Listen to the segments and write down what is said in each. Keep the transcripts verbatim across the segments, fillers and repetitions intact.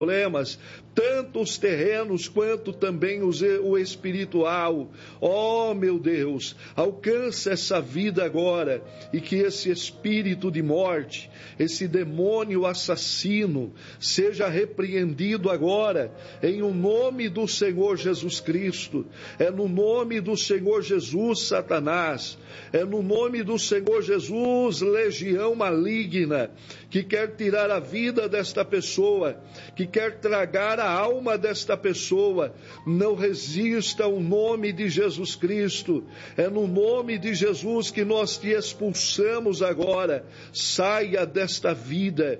problemas, tanto os terrenos quanto também os, o espiritual. Oh, meu Deus, alcança essa vida agora e que esse espírito de morte, esse demônio assassino, seja repreendido agora, em o nome do Senhor Jesus Cristo. É no nome do Senhor Jesus, Satanás. É no nome do Senhor Jesus, legião maligna, que quer tirar a vida desta pessoa, que quer tragar a alma desta pessoa. Não resista ao nome de Jesus Cristo. É no nome de Jesus que nós te expulsamos agora. Saia desta vida,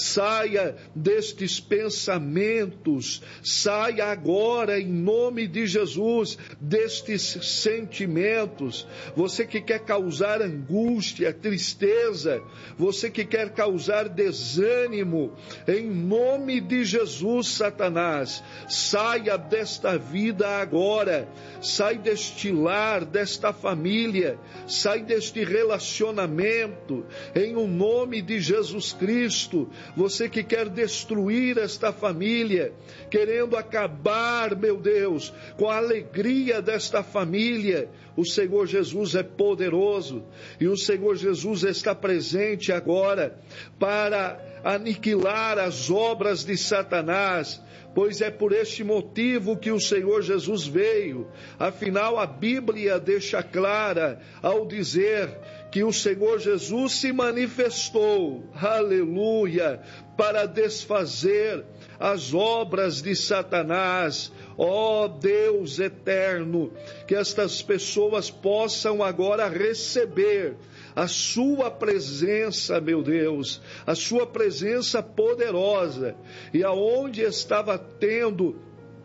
saia destes pensamentos, saia agora em nome de Jesus destes sentimentos. Você que quer causar angústia, tristeza, você que quer causar desânimo, em nome de Jesus, Satanás, saia desta vida agora, sai deste lar, desta família, sai deste relacionamento, em o nome de Jesus Cristo. Você que quer destruir esta família, querendo acabar, meu Deus, com a alegria desta família, o Senhor Jesus é poderoso e o Senhor Jesus está presente agora para aniquilar as obras de Satanás, pois é por este motivo que o Senhor Jesus veio. Afinal, a Bíblia deixa clara ao dizer que o Senhor Jesus se manifestou, aleluia, para desfazer as obras de Satanás. Ó oh, Deus eterno, que estas pessoas possam agora receber a sua presença, meu Deus, a sua presença poderosa, e aonde estava tendo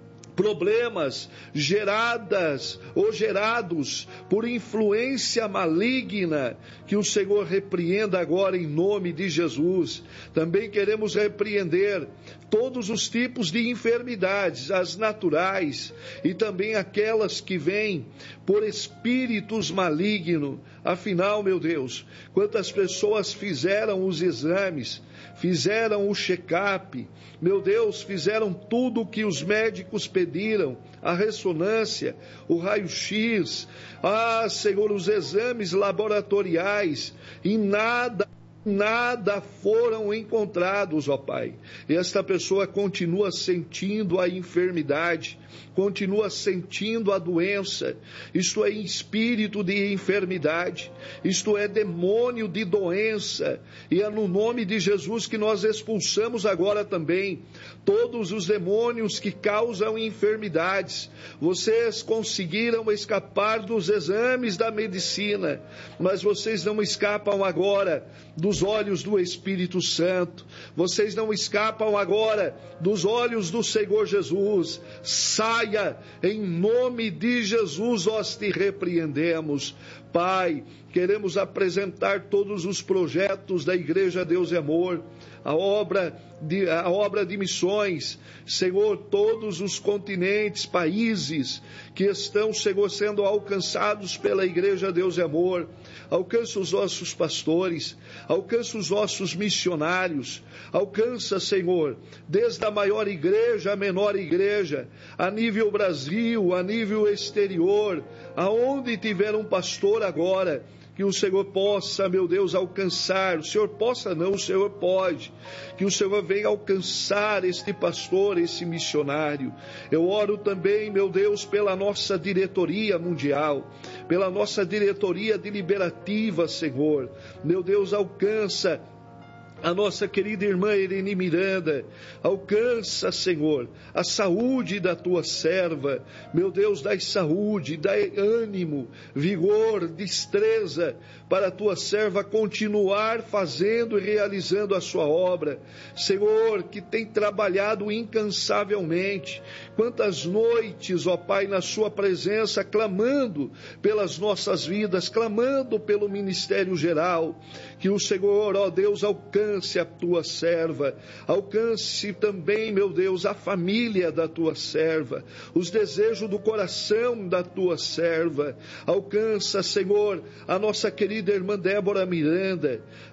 problemas geradas ou gerados por influência maligna, que o Senhor repreenda agora em nome de Jesus. Também queremos repreender todos os tipos de enfermidades, as naturais e também aquelas que vêm por espíritos malignos. Afinal, meu Deus, quantas pessoas fizeram os exames, fizeram o check-up, meu Deus, fizeram tudo o que os médicos pediram, a ressonância, o raio-x, ah, Senhor, os exames laboratoriais, e nada, nada foram encontrados, ó Pai. E esta pessoa continua sentindo a enfermidade, continua sentindo a doença. Isto é espírito de enfermidade, isto é demônio de doença, e é no nome de Jesus que nós expulsamos agora também todos os demônios que causam enfermidades. Vocês conseguiram escapar dos exames da medicina, mas vocês não escapam agora dos olhos do Espírito Santo, vocês não escapam agora dos olhos do Senhor Jesus. Saia, em nome de Jesus nós te repreendemos. Pai, queremos apresentar todos os projetos da Igreja Deus e Amor, a obra de, a obra de missões, Senhor, todos os continentes, países que estão, Senhor, sendo alcançados pela Igreja Deus e Amor. Alcança os nossos pastores, alcança os nossos missionários, alcança, Senhor, desde a maior igreja à menor igreja, a nível Brasil, a nível exterior, aonde tiver um pastor agora, que o Senhor possa, meu Deus, alcançar. O Senhor possa não, o Senhor pode. Que o Senhor venha alcançar este pastor, esse missionário. Eu oro também, meu Deus, pela nossa diretoria mundial, pela nossa diretoria deliberativa, Senhor. Meu Deus, alcança a nossa querida irmã Irene Miranda, alcança, Senhor, a saúde da tua serva. Meu Deus, dai saúde, dai ânimo, vigor, destreza, para a tua serva continuar fazendo e realizando a sua obra. Senhor, que tem trabalhado incansavelmente, quantas noites, ó Pai, na sua presença, clamando pelas nossas vidas, clamando pelo ministério geral. Que o Senhor, ó Deus, alcance a tua serva, alcance também, meu Deus, a família da tua serva, os desejos do coração da tua serva. Alcança, Senhor, a nossa querida irmã Débora Miranda.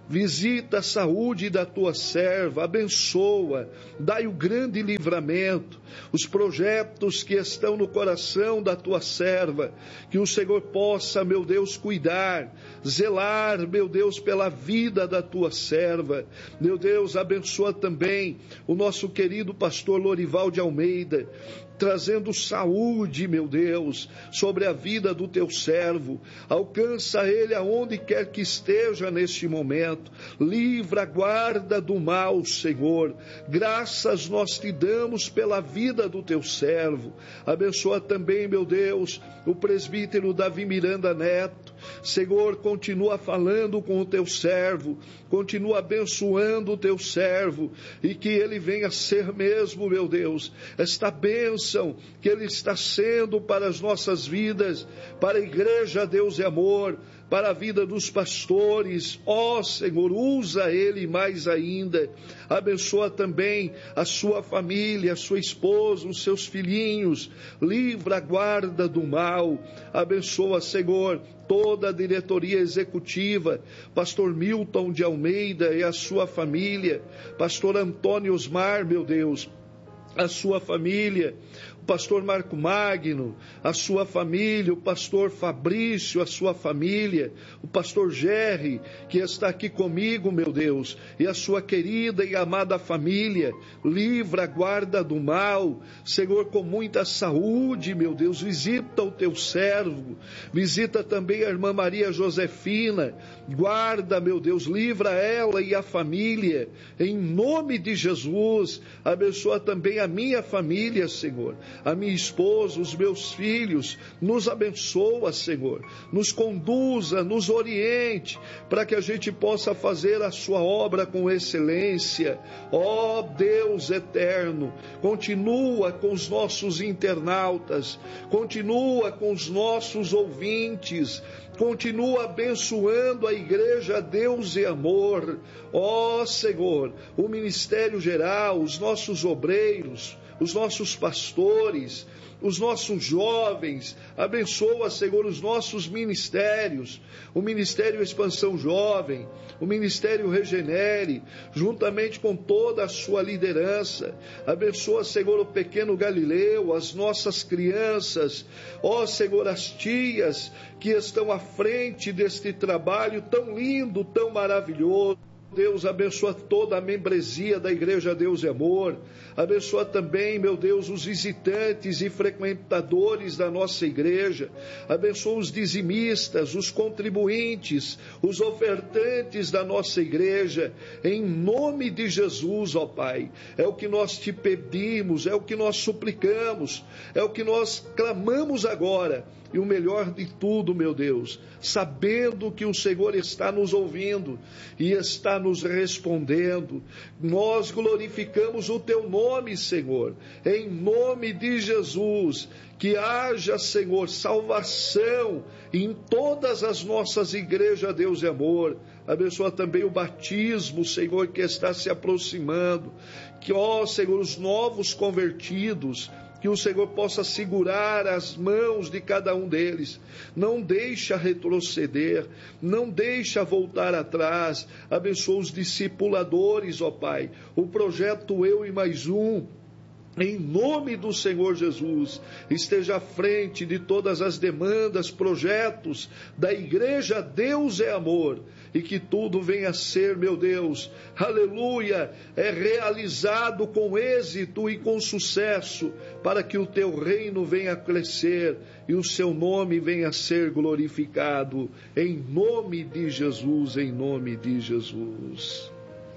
visita a saúde da tua serva, abençoa, dai o grande livramento, os projetos que estão no coração da tua serva, que o Senhor possa, meu Deus, cuidar, zelar, meu Deus, pela vida da tua serva. Meu Deus, abençoa também o nosso querido pastor Lorival de Almeida, trazendo saúde, meu Deus, sobre a vida do teu servo. Alcança ele aonde quer que esteja neste momento. Livra, guarda do mal, Senhor. Graças nós te damos pela vida do teu servo. Abençoa também, meu Deus, o presbítero Davi Miranda Neto. Senhor, continua falando com o teu servo, continua abençoando o teu servo, e que ele venha ser mesmo, meu Deus, esta bênção que ele está sendo para as nossas vidas, para a igreja Deus e Amor, para a vida dos pastores. Ó Senhor, usa ele mais ainda. Abençoa também a sua família, a sua esposa, os seus filhinhos. Livra, guarda do mal. Abençoa, Senhor, toda a diretoria executiva, pastor Milton de Almeida e a sua família, pastor Antônio Osmar, meu Deus, a sua família, o pastor Marco Magno, a sua família, o pastor Fabrício, a sua família, o pastor Gerry, que está aqui comigo, meu Deus, e a sua querida e amada família. Livra, guarda do mal, Senhor, com muita saúde, meu Deus. Visita o teu servo, visita também a irmã Maria Josefina, guarda, meu Deus, livra ela e a família, em nome de Jesus. Abençoa também a minha família, Senhor, a minha esposa, os meus filhos. Nos abençoa, Senhor, nos conduza, nos oriente, para que a gente possa fazer a sua obra com excelência. Ó Deus eterno, continua com os nossos internautas, continua com os nossos ouvintes, continua abençoando a igreja Deus e Amor. Ó Senhor, o ministério geral, os nossos obreiros, os nossos pastores, os nossos jovens. Abençoa, Senhor, os nossos ministérios, o Ministério Expansão Jovem, o Ministério Regenere, juntamente com toda a sua liderança. Abençoa, Senhor, o pequeno Galileu, as nossas crianças. Ó Senhor, as tias que estão à frente deste trabalho tão lindo, tão maravilhoso. Deus, abençoa toda a membresia da Igreja Deus e Amor. Abençoa também, meu Deus, os visitantes e frequentadores da nossa igreja. Abençoa os dizimistas, os contribuintes, os ofertantes da nossa igreja. Em nome de Jesus, ó Pai, é o que nós te pedimos, é o que nós suplicamos, é o que nós clamamos agora. E o melhor de tudo, meu Deus, sabendo que o Senhor está nos ouvindo e está nos respondendo, nós glorificamos o teu nome, Senhor, em nome de Jesus. Que haja, Senhor, salvação em todas as nossas igrejas, Deus e Amor. Abençoa também o batismo, Senhor, que está se aproximando. Que, ó Senhor, os novos convertidos, que o Senhor possa segurar as mãos de cada um deles, não deixa retroceder, não deixa voltar atrás. Abençoa os discipuladores, ó Pai, o projeto Eu e Mais Um, em nome do Senhor Jesus, esteja à frente de todas as demandas, projetos da Igreja Deus é Amor, e que tudo venha a ser, meu Deus, aleluia, é realizado com êxito e com sucesso, para que o teu reino venha a crescer e o seu nome venha a ser glorificado, em nome de Jesus, em nome de Jesus.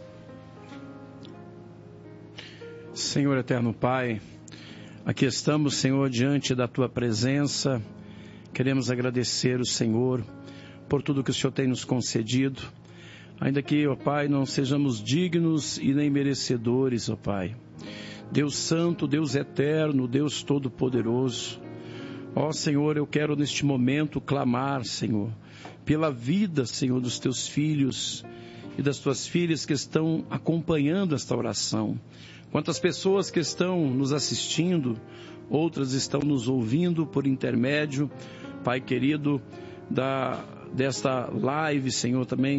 Senhor eterno Pai, aqui estamos, Senhor, diante da Tua presença. Queremos agradecer o Senhor por tudo que o Senhor tem nos concedido, ainda que, ó Pai, não sejamos dignos e nem merecedores, ó Pai. Deus Santo, Deus Eterno, Deus Todo-Poderoso, ó Senhor, eu quero neste momento clamar, Senhor, pela vida, Senhor, dos Teus filhos e das Tuas filhas que estão acompanhando esta oração. Quantas pessoas que estão nos assistindo, outras estão nos ouvindo por intermédio, Pai querido, da, desta live, Senhor, também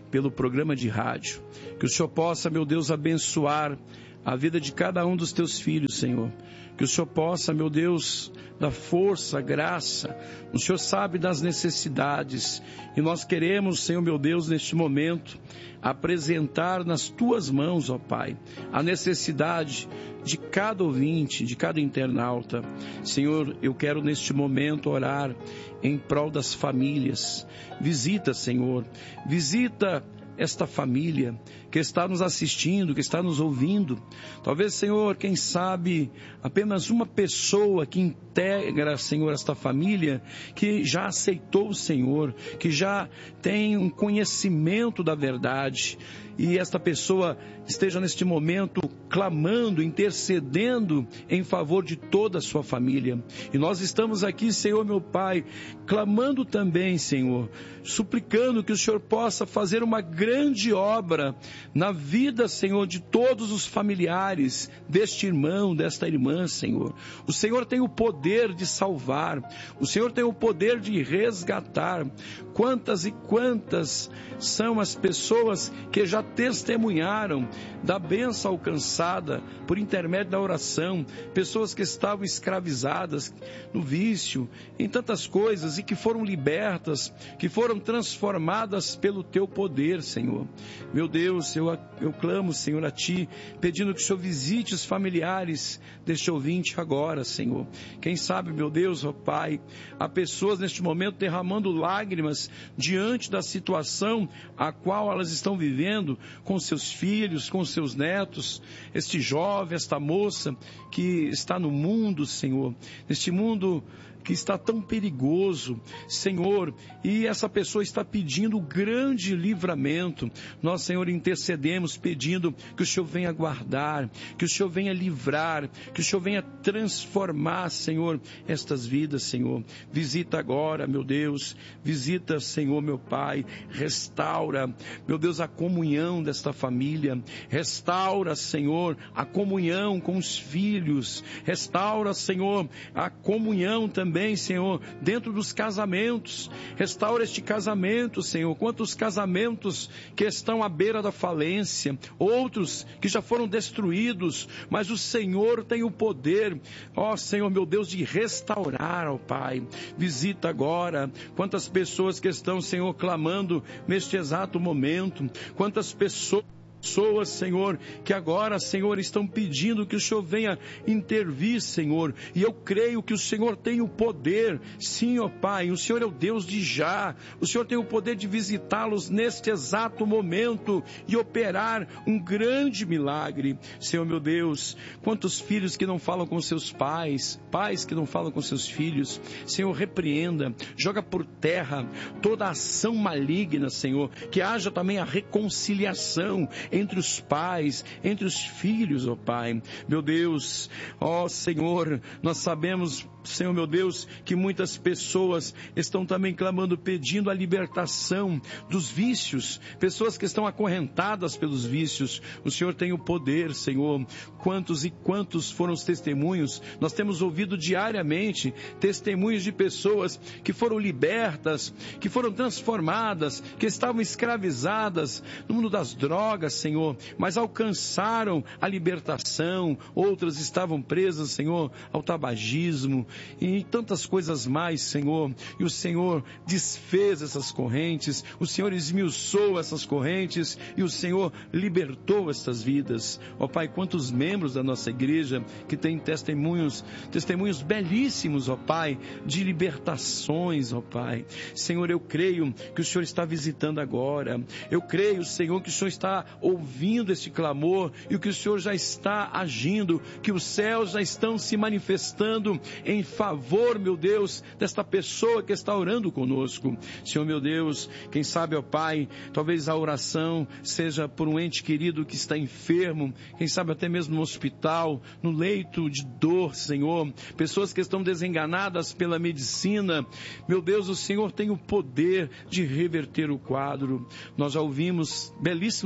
pelo programa de rádio. Que o Senhor possa, meu Deus, abençoar a vida de cada um dos teus filhos, Senhor. Que o Senhor possa, meu Deus, dar força, graça. O Senhor sabe das necessidades. E nós queremos, Senhor, meu Deus, neste momento, apresentar nas tuas mãos, ó Pai, a necessidade de cada ouvinte, de cada internauta. Senhor, eu quero neste momento orar em prol das famílias. Visita, Senhor, visita esta família que está nos assistindo, que está nos ouvindo. Talvez, Senhor, quem sabe, apenas uma pessoa que integra, Senhor, esta família, que já aceitou o Senhor, que já tem um conhecimento da verdade, e esta pessoa esteja neste momento clamando, intercedendo em favor de toda a sua família. E nós estamos aqui, Senhor, meu Pai, clamando também, Senhor, suplicando que o Senhor possa fazer uma grande obra na vida, Senhor, de todos os familiares deste irmão, desta irmã, Senhor. O Senhor tem o poder de salvar, o Senhor tem o poder de resgatar. Quantas e quantas são as pessoas que já testemunharam da bênção alcançada por intermédio da oração, pessoas que estavam escravizadas no vício, em tantas coisas, e que foram libertas, que foram transformadas pelo teu poder, Senhor. Meu Deus, eu, eu clamo, Senhor, a Ti, pedindo que o Senhor visite os familiares deste ouvinte agora, Senhor. Quem sabe, meu Deus, ó Pai, há pessoas neste momento derramando lágrimas diante da situação a qual elas estão vivendo com seus filhos, com seus netos, este jovem, esta moça que está no mundo, Senhor, neste mundo que está tão perigoso, Senhor, e essa pessoa está pedindo grande livramento. Nós, Senhor, intercedemos pedindo que o Senhor venha guardar, que o Senhor venha livrar, que o Senhor venha transformar, Senhor, estas vidas, Senhor. Visita agora, meu Deus, visita, Senhor, meu Pai, restaura, meu Deus, a comunhão desta família, restaura, Senhor, a comunhão com os filhos, restaura, Senhor, a comunhão também, Senhor, dentro dos casamentos. Restaura este casamento, Senhor. Quantos casamentos que estão à beira da falência, outros que já foram destruídos, mas o Senhor tem o poder, ó Senhor, meu Deus, de restaurar, ó Pai. Visita agora quantas pessoas que estão, Senhor, clamando neste exato momento, quantas pessoas Pessoas, Senhor, que agora, Senhor, estão pedindo que o Senhor venha intervir, Senhor, e eu creio que o Senhor tem o poder, sim, ó Pai, o Senhor é o Deus de já, o Senhor tem o poder de visitá-los neste exato momento e operar um grande milagre. Senhor, meu Deus, quantos filhos que não falam com seus pais, pais que não falam com seus filhos, Senhor, repreenda, joga por terra toda ação maligna, Senhor, que haja também a reconciliação entre os pais, entre os filhos, ó Pai. Meu Deus, ó Senhor, nós sabemos, Senhor meu Deus, que muitas pessoas estão também clamando, pedindo a libertação dos vícios, pessoas que estão acorrentadas pelos vícios. O Senhor tem o poder, Senhor. Quantos e quantos foram os testemunhos? Nós temos ouvido diariamente testemunhos de pessoas que foram libertas, que foram transformadas, que estavam escravizadas no mundo das drogas, Senhor, mas alcançaram a libertação. Outras estavam presas, Senhor, ao tabagismo e tantas coisas mais, Senhor, e o Senhor desfez essas correntes, o Senhor esmiuçou essas correntes e o Senhor libertou essas vidas. Ó Pai, quantos membros da nossa igreja que têm testemunhos, testemunhos belíssimos, ó Pai, de libertações, ó Pai. Senhor, eu creio que o Senhor está visitando agora, eu creio, Senhor, que o Senhor está ouvindo este clamor e que o Senhor já está agindo, que os céus já estão se manifestando em favor, meu Deus, desta pessoa que está orando conosco. Senhor, meu Deus, quem sabe, ó Pai, talvez a oração seja por um ente querido que está enfermo, quem sabe até mesmo no hospital, no leito de dor, Senhor, pessoas que estão desenganadas pela medicina. Meu Deus, o Senhor tem o poder de reverter o quadro. Nós já ouvimos belíssimos testemunhos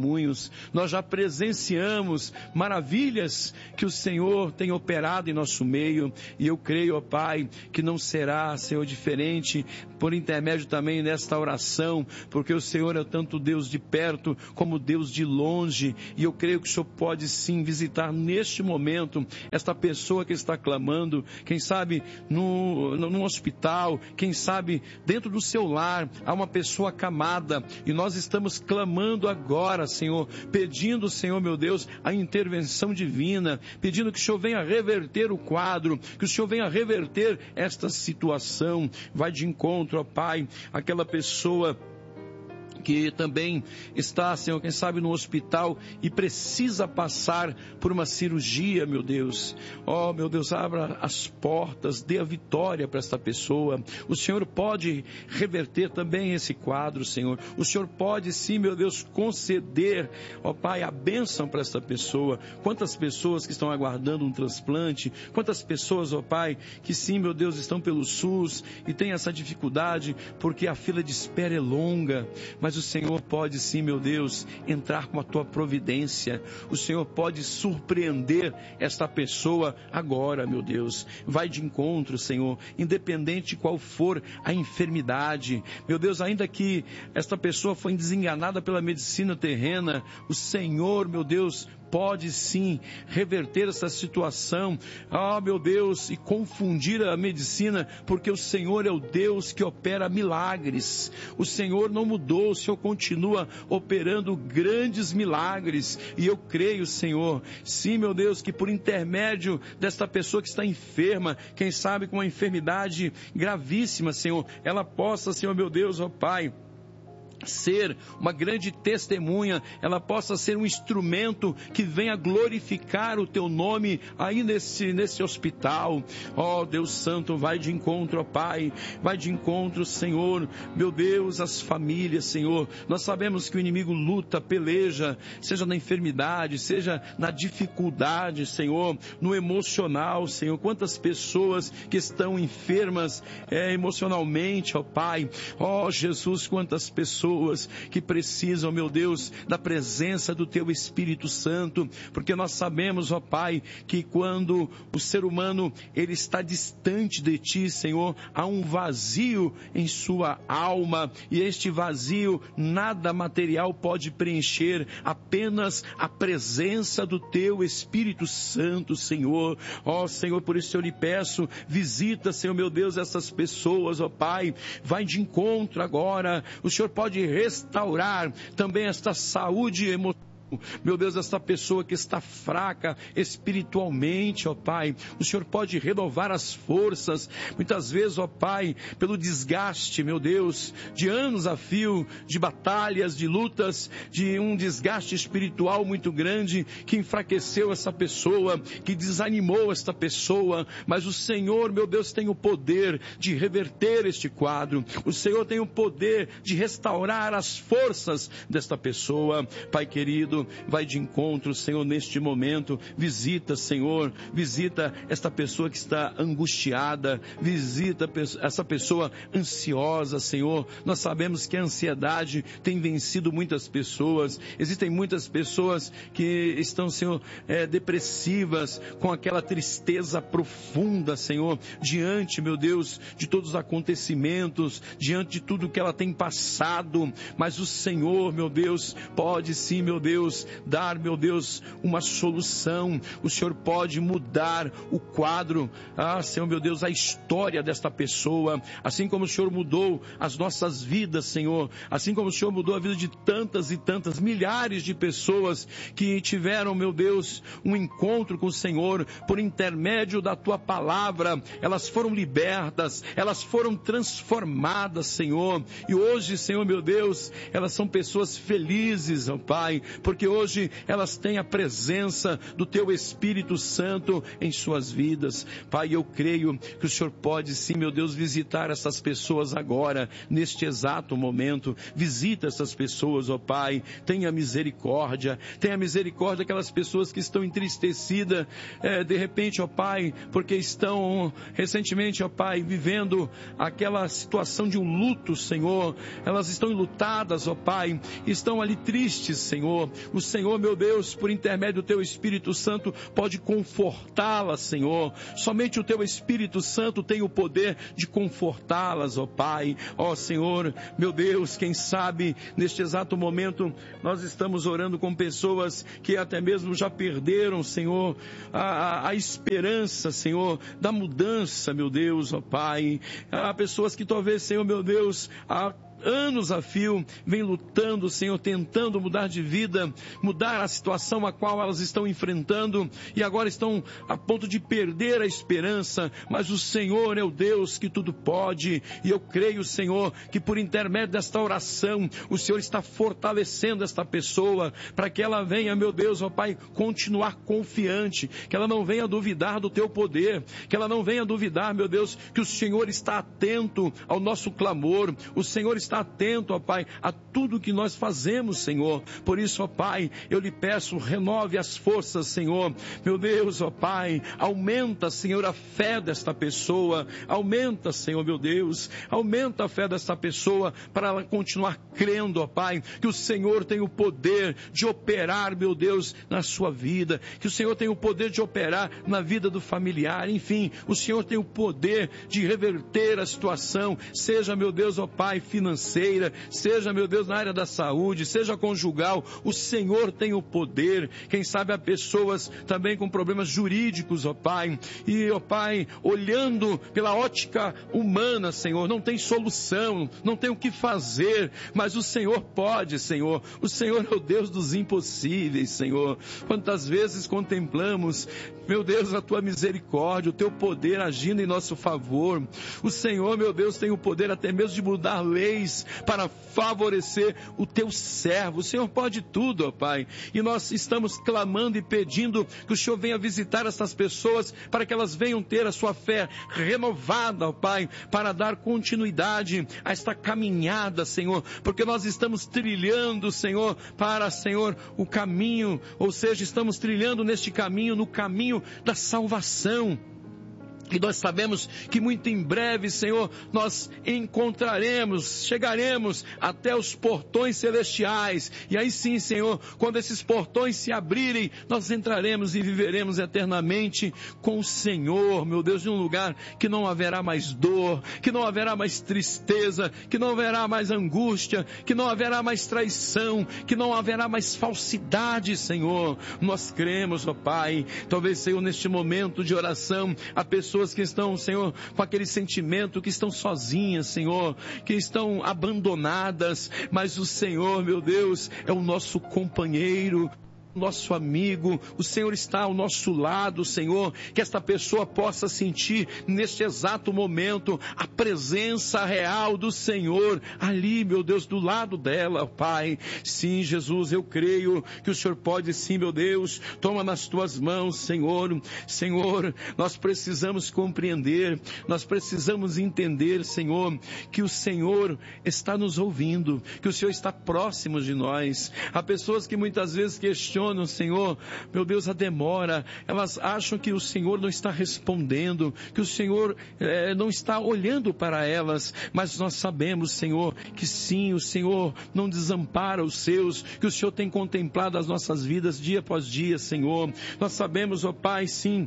testemunhos, nós já presenciamos maravilhas que o Senhor tem operado em nosso meio, e eu creio, ó Pai, que não será, Senhor, diferente por intermédio também desta oração, porque o Senhor é tanto Deus de perto como Deus de longe, e eu creio que o Senhor pode sim visitar neste momento esta pessoa que está clamando, quem sabe no, no, no hospital, quem sabe dentro do seu lar, há uma pessoa acamada, e nós estamos clamando agora, Senhor, pedindo, Senhor meu Deus, a intervenção divina, pedindo que o Senhor venha reverter o quadro, que o Senhor venha reverter esta situação. Vai de encontro, ó Pai, aquela pessoa que também está, Senhor, quem sabe no hospital e precisa passar por uma cirurgia, meu Deus. Oh, meu Deus, abra as portas, dê a vitória para esta pessoa. O Senhor pode reverter também esse quadro, Senhor. O Senhor pode sim, meu Deus, conceder, ó Pai, a bênção para esta pessoa. Quantas pessoas que estão aguardando um transplante, quantas pessoas, ó Pai, que sim, meu Deus, estão pelo SUS e têm essa dificuldade porque a fila de espera é longa, mas Mas o Senhor pode sim, meu Deus, entrar com a tua providência. O Senhor pode surpreender esta pessoa agora, meu Deus. Vai de encontro, Senhor, independente de qual for a enfermidade. Meu Deus, ainda que esta pessoa foi desenganada pela medicina terrena, o Senhor, meu Deus, pode sim reverter essa situação, ah meu Deus, e confundir a medicina, porque o Senhor é o Deus que opera milagres. O Senhor não mudou, o Senhor continua operando grandes milagres, e eu creio, Senhor, sim, meu Deus, que por intermédio desta pessoa que está enferma, quem sabe com uma enfermidade gravíssima, Senhor, ela possa, Senhor meu Deus, ó Pai, ser uma grande testemunha, ela possa ser um instrumento que venha glorificar o teu nome aí nesse, nesse hospital. Ó Deus Santo, vai de encontro, ó Pai, vai de encontro, Senhor, meu Deus, as famílias, Senhor. Nós sabemos que o inimigo luta, peleja, seja na enfermidade, seja na dificuldade, Senhor, no emocional, Senhor. Quantas pessoas que estão enfermas é, emocionalmente, ó Pai, ó Jesus, quantas pessoas que precisam, meu Deus, da presença do Teu Espírito Santo, porque nós sabemos, ó Pai, que quando o ser humano, ele está distante de Ti, Senhor, há um vazio em sua alma, e este vazio, nada material pode preencher, apenas a presença do Teu Espírito Santo, Senhor. Ó Senhor, por isso eu lhe peço, visita, Senhor, meu Deus, essas pessoas, ó Pai, vai de encontro agora. O Senhor pode restaurar também esta saúde emocional. Meu Deus, essa pessoa que está fraca espiritualmente, ó Pai, o Senhor pode renovar as forças, muitas vezes, ó Pai, pelo desgaste, meu Deus, de anos a fio, de batalhas, de lutas, de um desgaste espiritual muito grande, que enfraqueceu essa pessoa, que desanimou esta pessoa, mas o Senhor, meu Deus, tem o poder de reverter este quadro, o Senhor tem o poder de restaurar as forças desta pessoa. Pai querido, vai de encontro, Senhor, neste momento. Visita, Senhor, visita esta pessoa que está angustiada, visita essa pessoa ansiosa, Senhor. Nós sabemos que a ansiedade tem vencido muitas pessoas. Existem muitas pessoas que estão, Senhor, é, depressivas, com aquela tristeza profunda, Senhor, diante, meu Deus, de todos os acontecimentos, diante de tudo que ela tem passado. Mas o Senhor, meu Deus, pode sim, meu Deus, dar, meu Deus, uma solução. O Senhor pode mudar o quadro, ah, Senhor, meu Deus, a história desta pessoa, assim como o Senhor mudou as nossas vidas, Senhor, assim como o Senhor mudou a vida de tantas e tantas, milhares de pessoas que tiveram, meu Deus, um encontro com o Senhor, por intermédio da Tua palavra, elas foram libertas, elas foram transformadas, Senhor, e hoje, Senhor, meu Deus, elas são pessoas felizes, ó Pai, porque que hoje elas têm a presença do Teu Espírito Santo em suas vidas. Pai, eu creio que o Senhor pode sim, meu Deus, visitar essas pessoas agora, neste exato momento. Visita essas pessoas, ó Pai, tenha misericórdia, tenha misericórdia daquelas pessoas que estão entristecidas, é, de repente, ó Pai, porque estão recentemente, ó Pai, vivendo aquela situação de um luto, Senhor. Elas estão enlutadas, ó Pai, estão ali tristes, Senhor. O Senhor, meu Deus, por intermédio do Teu Espírito Santo, pode confortá-las, Senhor. Somente o Teu Espírito Santo tem o poder de confortá-las, ó Pai. Ó Senhor, meu Deus, quem sabe neste exato momento nós estamos orando com pessoas que até mesmo já perderam, Senhor, a, a, a esperança, Senhor, da mudança, meu Deus, ó Pai. Há pessoas que talvez, Senhor, meu Deus, há anos a fio, vem lutando, Senhor, tentando mudar de vida, mudar a situação a qual elas estão enfrentando e agora estão a ponto de perder a esperança, mas o Senhor é o Deus que tudo pode, e eu creio, Senhor, que por intermédio desta oração, o Senhor está fortalecendo esta pessoa, para que ela venha, meu Deus, ó Pai, continuar confiante, que ela não venha duvidar do Teu poder, que ela não venha duvidar, meu Deus, que o Senhor está atento ao nosso clamor, o Senhor está Está atento, ó Pai, a tudo que nós fazemos, Senhor. Por isso, ó Pai, eu lhe peço, renove as forças, Senhor. Meu Deus, ó Pai, aumenta, Senhor, a fé desta pessoa. Aumenta, Senhor, meu Deus, aumenta a fé desta pessoa para ela continuar crendo, ó Pai, que o Senhor tem o poder de operar, meu Deus, na sua vida, que o Senhor tem o poder de operar na vida do familiar, enfim, o Senhor tem o poder de reverter a situação, seja, meu Deus, ó Pai, financeiro, seja, meu Deus, na área da saúde, seja conjugal, o Senhor tem o poder. Quem sabe há pessoas também com problemas jurídicos, ó Pai, e, ó Pai, olhando pela ótica humana, Senhor, não tem solução, não tem o que fazer, mas o Senhor pode, Senhor. O Senhor é o Deus dos impossíveis, Senhor. Quantas vezes contemplamos, meu Deus, a Tua misericórdia, o Teu poder agindo em nosso favor. O Senhor, meu Deus, tem o poder até mesmo de mudar leis para favorecer o Teu servo. O Senhor pode tudo, ó Pai, e nós estamos clamando e pedindo que o Senhor venha visitar essas pessoas para que elas venham ter a sua fé renovada, ó Pai, para dar continuidade a esta caminhada, Senhor, porque nós estamos trilhando, Senhor, para, Senhor, o caminho, ou seja, estamos trilhando neste caminho, no caminho da salvação. E nós sabemos que muito em breve, Senhor, nós encontraremos, chegaremos até os portões celestiais. E aí sim, Senhor, quando esses portões se abrirem, nós entraremos e viveremos eternamente com o Senhor, meu Deus, em um lugar que não haverá mais dor, que não haverá mais tristeza, que não haverá mais angústia, que não haverá mais traição, que não haverá mais falsidade, Senhor. Nós cremos, ó Pai, talvez, Senhor, neste momento de oração, a pessoa que estão, Senhor, com aquele sentimento que estão sozinhas, Senhor, que estão abandonadas, mas o Senhor, meu Deus, é o nosso companheiro, nosso amigo, o Senhor está ao nosso lado, Senhor, que esta pessoa possa sentir neste exato momento a presença real do Senhor ali, meu Deus, do lado dela, Pai. Sim, Jesus, eu creio que o Senhor pode sim, meu Deus, toma nas Tuas mãos, Senhor. Senhor, nós precisamos compreender, nós precisamos entender, Senhor, que o Senhor está nos ouvindo, que o Senhor está próximo de nós. Há pessoas que muitas vezes questionam, Senhor, meu Deus, a demora, elas acham que o Senhor não está respondendo, que o Senhor eh, não está olhando para elas, mas nós sabemos, Senhor, que sim, o Senhor não desampara os seus, que o Senhor tem contemplado as nossas vidas dia após dia, Senhor. Nós sabemos, ó Pai, sim,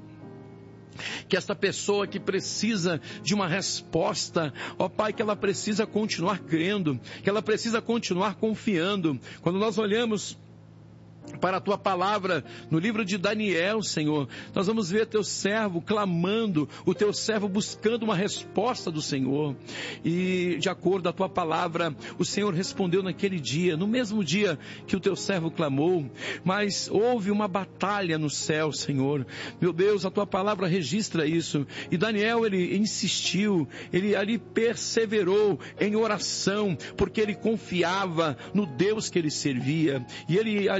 que esta pessoa que precisa de uma resposta, ó Pai, que ela precisa continuar crendo, que ela precisa continuar confiando. Quando nós olhamos para a Tua palavra, no livro de Daniel, Senhor, nós vamos ver Teu servo clamando, o Teu servo buscando uma resposta do Senhor, e de acordo com a Tua palavra, o Senhor respondeu naquele dia, no mesmo dia que o Teu servo clamou, mas houve uma batalha no céu, Senhor, meu Deus, a Tua palavra registra isso, e Daniel, ele insistiu, ele ali perseverou em oração, porque ele confiava no Deus que ele servia, e ele ali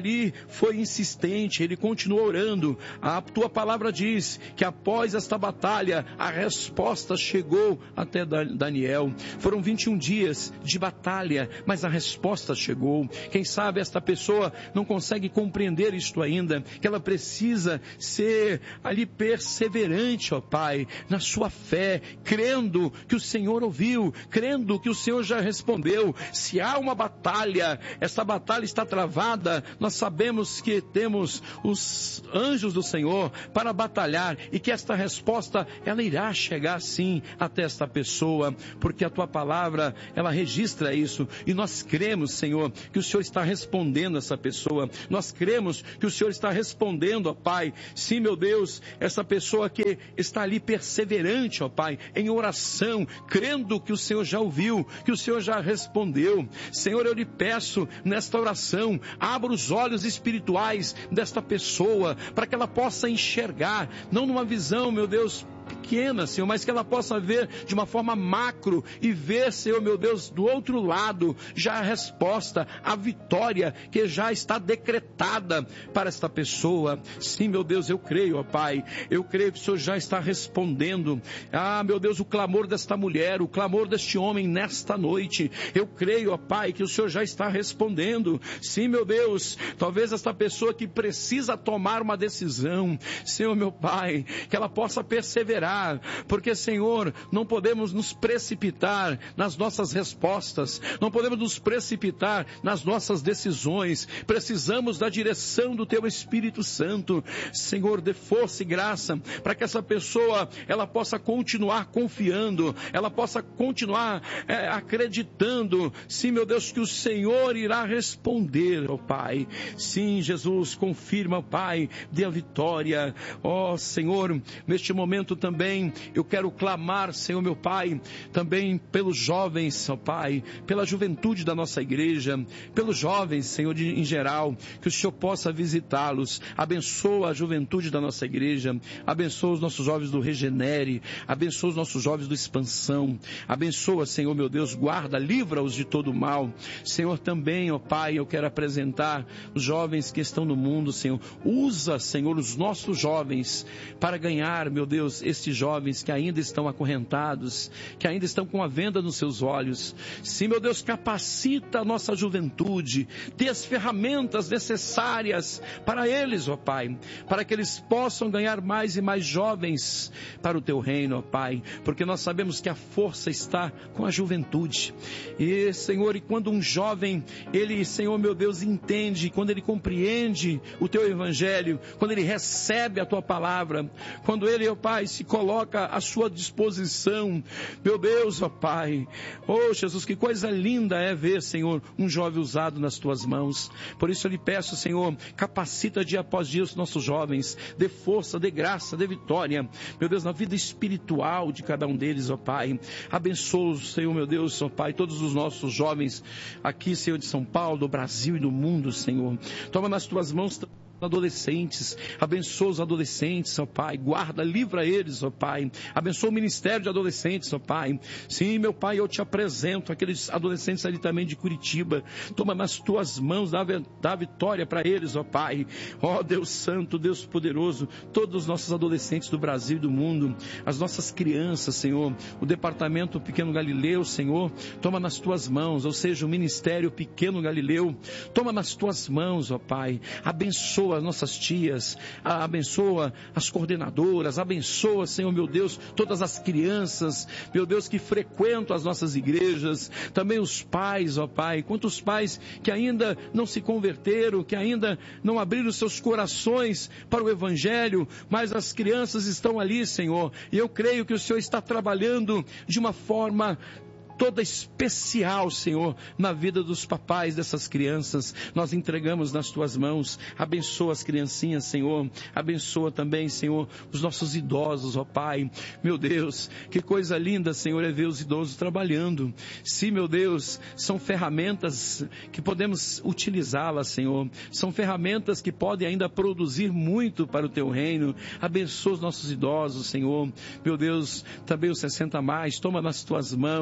foi insistente, ele continuou orando. A tua palavra diz que após esta batalha, a resposta chegou até Daniel. Foram vinte e um dias de batalha, mas a resposta chegou. Quem sabe esta pessoa não consegue compreender isto ainda, que ela precisa ser ali perseverante, ó Pai, na sua fé, crendo que o Senhor ouviu, crendo que o Senhor já respondeu. Se há uma batalha, essa batalha está travada, nós sabemos que temos os anjos do Senhor para batalhar e que esta resposta, ela irá chegar sim até esta pessoa, porque a tua palavra, ela registra isso e nós cremos, Senhor, que o Senhor está respondendo essa pessoa. Nós cremos que o Senhor está respondendo, ó Pai. Sim, meu Deus, essa pessoa que está ali perseverante, ó Pai, em oração, crendo que o Senhor já ouviu, que o Senhor já respondeu. Senhor, eu lhe peço nesta oração, abra os olhos espirituais desta pessoa, para que ela possa enxergar, não numa visão, meu Deus, pequena, Senhor, mas que ela possa ver de uma forma macro e ver, Senhor, meu Deus, do outro lado, já a resposta, a vitória que já está decretada para esta pessoa. Sim, meu Deus, eu creio, ó Pai, eu creio que o Senhor já está respondendo. Ah, meu Deus, o clamor desta mulher, o clamor deste homem nesta noite, eu creio, ó Pai, que o Senhor já está respondendo. Sim, meu Deus, talvez esta pessoa que precisa tomar uma decisão, Senhor, meu Pai, que ela possa perseverar, porque, Senhor, não podemos nos precipitar nas nossas respostas, não podemos nos precipitar nas nossas decisões, precisamos da direção do Teu Espírito Santo. Senhor, dê força e graça para que essa pessoa, ela possa continuar confiando, ela possa continuar é, acreditando, sim, meu Deus, que o Senhor irá responder, ó Pai. Sim, Jesus, confirma, ó Pai, dê a vitória, ó Senhor. Neste momento também eu quero clamar, Senhor meu Pai, também pelos jovens, ó Pai, pela juventude da nossa igreja, pelos jovens, Senhor, de, em geral, que o Senhor possa visitá-los. Abençoa a juventude da nossa igreja, abençoa os nossos jovens do Regenere, abençoa os nossos jovens do Expansão, abençoa, Senhor meu Deus, guarda, livra-os de todo mal. Senhor, também, ó Pai, eu quero apresentar os jovens que estão no mundo, Senhor. Usa, Senhor, os nossos jovens para ganhar, meu Deus, estes jovens que ainda estão acorrentados, que ainda estão com a venda nos seus olhos. Sim, meu Deus, capacita a nossa juventude, dê as ferramentas necessárias para eles, ó Pai, para que eles possam ganhar mais e mais jovens para o Teu reino, ó Pai, porque nós sabemos que a força está com a juventude. E, Senhor, e quando um jovem, ele, Senhor, meu Deus, entende, quando ele compreende o Teu Evangelho, quando ele recebe a Tua palavra, quando ele, ó Pai, se coloca à sua disposição, meu Deus, ó Pai, oh Jesus, que coisa linda é ver, Senhor, um jovem usado nas Tuas mãos. Por isso eu lhe peço, Senhor, capacita dia após dia os nossos jovens, dê força, dê graça, dê vitória, meu Deus, na vida espiritual de cada um deles, ó Pai. Abençoa, Senhor, meu Deus, ó Pai, todos os nossos jovens aqui, Senhor, de São Paulo, do Brasil e do mundo, Senhor. Toma nas Tuas mãos adolescentes, abençoa os adolescentes, ó Pai, guarda, livra eles, ó Pai, abençoa o ministério de adolescentes, ó Pai. Sim, meu Pai, eu te apresento aqueles adolescentes ali também de Curitiba, toma nas Tuas mãos, dá, dá vitória para eles, ó Pai. Ó Deus Santo, Deus poderoso, todos os nossos adolescentes do Brasil e do mundo, as nossas crianças, Senhor, o departamento Pequeno Galileu, Senhor, toma nas Tuas mãos, ou seja, o ministério Pequeno Galileu, toma nas Tuas mãos, ó Pai, abençoa as nossas tias, abençoa as coordenadoras, abençoa, Senhor meu Deus, todas as crianças, meu Deus, que frequentam as nossas igrejas, também os pais, ó Pai, quantos pais que ainda não se converteram, que ainda não abriram seus corações para o Evangelho, mas as crianças estão ali, Senhor, e eu creio que o Senhor está trabalhando de uma forma toda especial, Senhor, na vida dos papais dessas crianças. Nós entregamos nas Tuas mãos. Abençoa as criancinhas, Senhor. Abençoa também, Senhor, os nossos idosos, ó Pai. Meu Deus, que coisa linda, Senhor, é ver os idosos trabalhando. Sim, meu Deus, são ferramentas que podemos utilizá-las, Senhor. São ferramentas que podem ainda produzir muito para o Teu reino. Abençoa os nossos idosos, Senhor. Meu Deus, também os sessenta mais, toma nas Tuas mãos.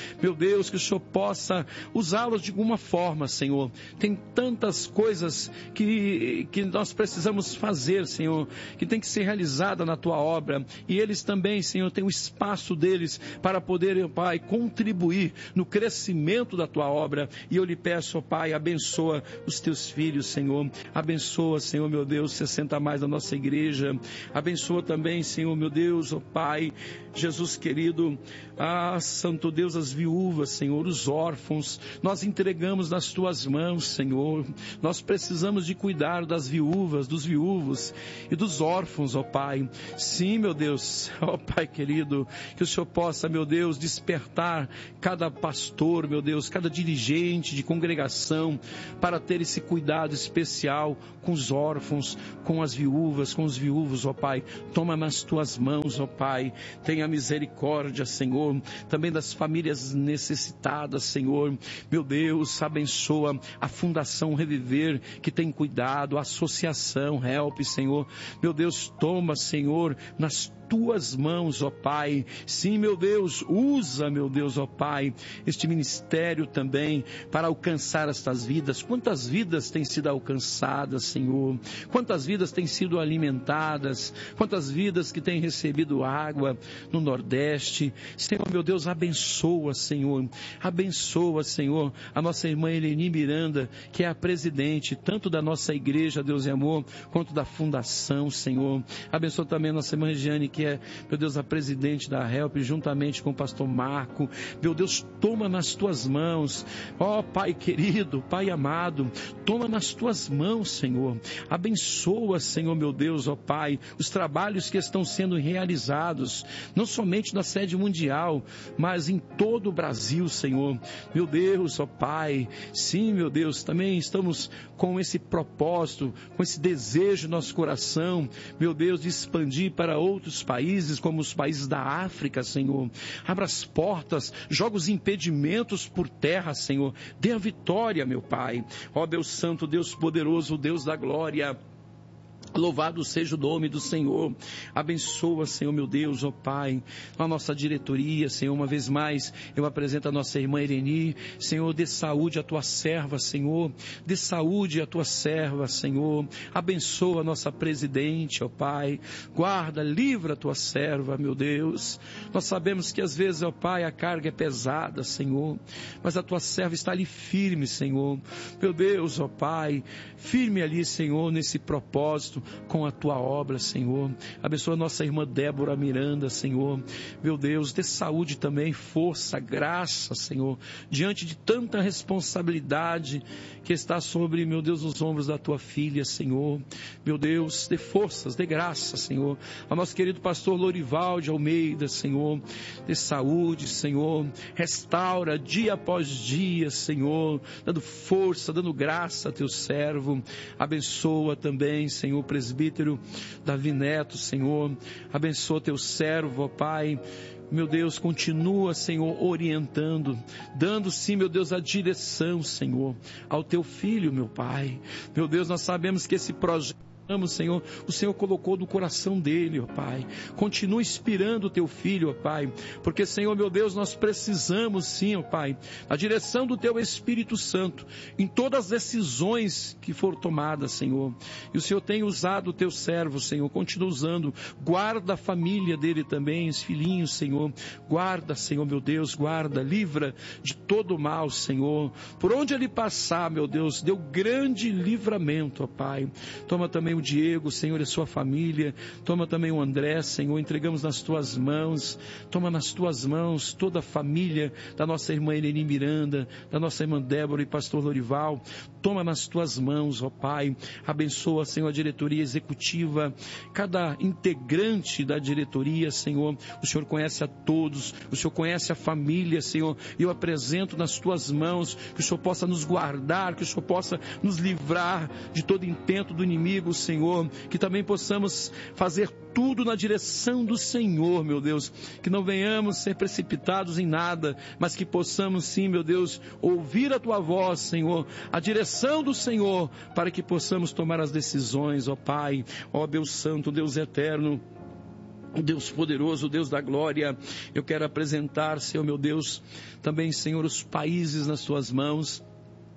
meu Deus, que o Senhor possa usá-los de alguma forma, Senhor. Tem tantas coisas que, que nós precisamos fazer, Senhor, que tem que ser realizada na Tua obra, e eles também, Senhor, têm o espaço deles para poder, Pai, contribuir no crescimento da Tua obra. E eu lhe peço, Pai, abençoa os Teus filhos, Senhor, abençoa, Senhor, meu Deus, sessenta mais da nossa igreja, abençoa também, Senhor, meu Deus, ó Pai, Jesus querido, ah, Santo Deus, as viúvas, Senhor, os órfãos, nós entregamos nas Tuas mãos, Senhor. Nós precisamos de cuidar das viúvas, dos viúvos e dos órfãos, ó Pai. Sim, meu Deus, ó Pai querido, que o Senhor possa, meu Deus, despertar cada pastor, meu Deus, cada dirigente de congregação para ter esse cuidado especial com os órfãos, com as viúvas, com os viúvos, ó Pai. Toma nas Tuas mãos, ó Pai. Tenha misericórdia, Senhor, também das famílias necessitadas, Senhor. Meu Deus, abençoa a Fundação Reviver, que tem cuidado, a Associação Help, Senhor. Meu Deus, toma, Senhor, nas Tuas mãos, ó Pai. Sim, meu Deus, usa, meu Deus, ó Pai, este ministério também para alcançar estas vidas. Quantas vidas têm sido alcançadas, Senhor? Quantas vidas têm sido alimentadas? Quantas vidas que têm recebido água no Nordeste? Senhor, meu Deus, abençoa, Senhor. Abençoa, Senhor, a nossa irmã Eleni Miranda, que é a presidente tanto da nossa igreja, Deus e Amor, quanto da Fundação, Senhor. Abençoa também a nossa irmã Regiane, que é, meu Deus, a presidente da Help, juntamente com o pastor Marco. Meu Deus, toma nas Tuas mãos, ó Pai querido, Pai amado, toma nas Tuas mãos, Senhor. Abençoa, Senhor, meu Deus, ó Pai, os trabalhos que estão sendo realizados, não somente na sede mundial, mas em todo o Brasil, Senhor. Meu Deus, ó Pai, sim, meu Deus, também estamos com esse propósito, com esse desejo no nosso coração, meu Deus, de expandir para outros países, como os países da África, Senhor. Abra as portas, joga os impedimentos por terra, Senhor. Dê a vitória, meu Pai. Ó Deus Santo, Deus poderoso, Deus da glória. Louvado seja o nome do Senhor. Abençoa, Senhor, meu Deus, ó Pai, a nossa diretoria, Senhor. Uma vez mais eu apresento a nossa irmã Ireni. Senhor, dê saúde à Tua serva, Senhor. Dê saúde à Tua serva, Senhor. Abençoa a nossa presidente, ó Pai. Guarda, livra a Tua serva, meu Deus. Nós sabemos que às vezes, ó Pai, a carga é pesada, Senhor, mas a Tua serva está ali firme, Senhor. Meu Deus, ó Pai, firme ali, Senhor, nesse propósito com a Tua obra, Senhor. Abençoa a nossa irmã Débora Miranda, Senhor. Meu Deus, dê saúde também, força, graça, Senhor, diante de tanta responsabilidade que está sobre, meu Deus, os ombros da Tua filha, Senhor. Meu Deus, dê forças, dê graça, Senhor. Ao nosso querido pastor Lorival de Almeida, Senhor, dê saúde, Senhor. Restaura dia após dia, Senhor, dando força, dando graça a Teu servo. Abençoa também, Senhor, o presbítero Davi Neto, Senhor. Abençoa Teu servo, ó Pai. Meu Deus, continua, Senhor, orientando, dando sim, meu Deus, a direção, Senhor, ao Teu filho, meu Pai. Meu Deus, nós sabemos que esse projeto, Senhor, o Senhor colocou no coração dele, ó Pai. Continua inspirando o Teu filho, ó Pai, porque, Senhor, meu Deus, nós precisamos sim, ó Pai, a direção do Teu Espírito Santo em todas as decisões que foram tomadas, Senhor. E o Senhor tem usado o Teu servo, Senhor, continua usando. Guarda a família dele também, os filhinhos, Senhor. Guarda, Senhor, meu Deus, guarda, livra de todo o mal, Senhor. Por onde ele passar, meu Deus, deu grande livramento, ó Pai. Toma também o Diego, Senhor, e sua família. Toma também o André, Senhor, entregamos nas Tuas mãos. Toma nas Tuas mãos toda a família da nossa irmã Eleni Miranda, da nossa irmã Débora e pastor Lorival. Toma nas Tuas mãos, ó Pai. Abençoa, Senhor, a diretoria executiva, cada integrante da diretoria, Senhor. O Senhor conhece a todos, o Senhor conhece a família, Senhor. Eu apresento nas Tuas mãos, que o Senhor possa nos guardar, que o Senhor possa nos livrar de todo intento do inimigo, Senhor, que também possamos fazer tudo na direção do Senhor, meu Deus, que não venhamos ser precipitados em nada, mas que possamos sim, meu Deus, ouvir a Tua voz, Senhor, a direção do Senhor, para que possamos tomar as decisões, ó Pai, ó Deus Santo, Deus Eterno. o Deus poderoso, o Deus da glória. Eu quero apresentar, Senhor meu Deus, também, Senhor, os países nas tuas mãos.